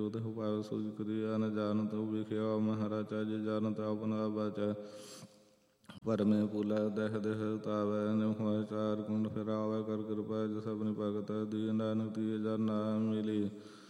ਉਦਹੁ ਪਾਵ ਸੁਜ ਕਰਿਆ ਨ ਜਾਣਤ ਵਿਖਿਆ ਮਹਾਰਾ ਚਜ ਜਾਣਤ ਆਪਨਾ ਬਚੈ ਪਰਮੇ ਪੁਲਾ ਦਹ ਦਹ ਤਾਵੈ ਨਿ ਹੋਇ ਚਾਰ ਕੁੰਡ ਫਿਰਾਵੈ ਕਰ ਕਿਰਪਾ ਜਿ ਸਭਨੀ ਭਗਤ ਦੀਨ ਨਾਨਕ ਤੀਏ ਜਨ ਨਾਮ ਮਿਲੀ